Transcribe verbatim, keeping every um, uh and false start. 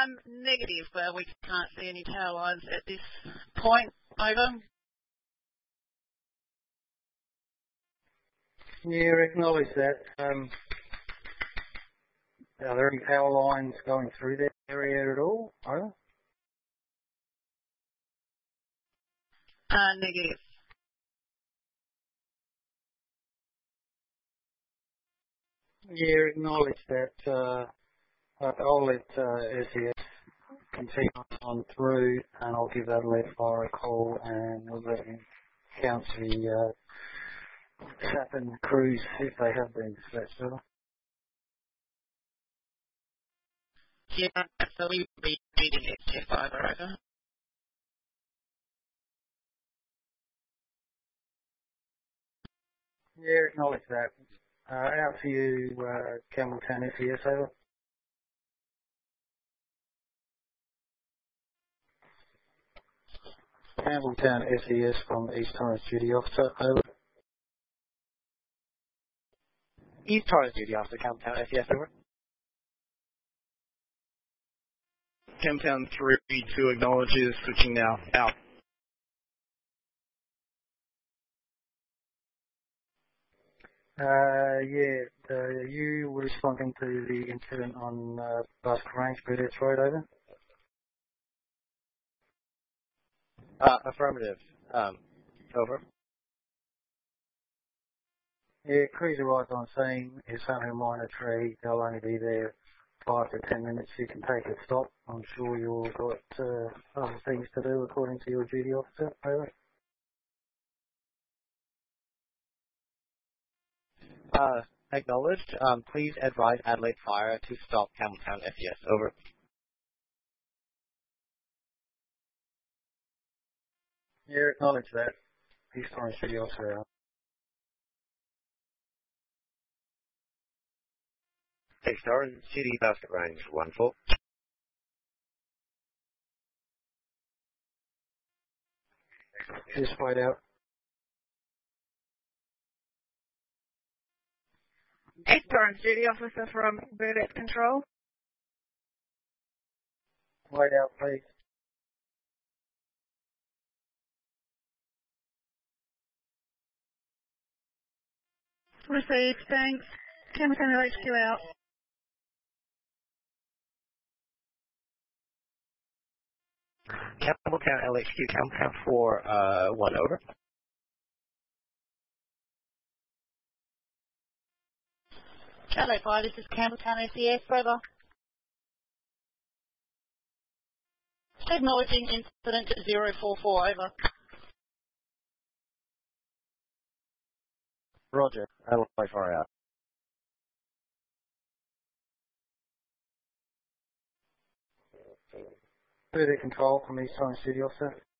Um, negative, but we can't see any tower lines at this point. Over. Yeah, acknowledge that. Um, are there any power lines going through that area at all? Over. Uh, negative. Yeah, acknowledge that. Uh, I'll let uh, S E S continue on through, and I'll give that lead fire a call, and we'll let him count the uh, sap and crews if they have been dispatched. Over. Yeah, so we will be reading it to fiber over. Yeah, acknowledge that. Uh, out to you, uh, Campbelltown S E S, over. Campbelltown S E S from East Torrens Duty Officer, over. East Torrens Duty Officer, Campbelltown S E S, over. Campbelltown three two acknowledges, switching now, out. Uh, yeah, uh, you were responding to the incident on uh, Busk Range, Burdetts Road, over? Uh, affirmative. Um, over. Yeah, crews arrived on scene. It's only a minor tree. They'll only be there five to ten minutes. You can take a stop. I'm sure you've got uh, other things to do according to your duty officer, over? Uh, acknowledged. Um, please advise Adelaide Fire to stop Campbelltown S E S, over. Yeah, acknowledge that. East Torrens Duty Officer, out. East Torrens Duty Basket Range one four. Just wait out. East Torrens Duty Officer from Burdetts Control. Wait out, please. Received, thanks. Campbelltown H Q out. Campbelltown L H Q, Campbelltown four, uh, one, over. Hello, Fire, this is Campbelltown S E S, over. Acknowledging incident zero four four, over. Roger. Adelaide Fire out. Further control from East Torrens Duty Officer.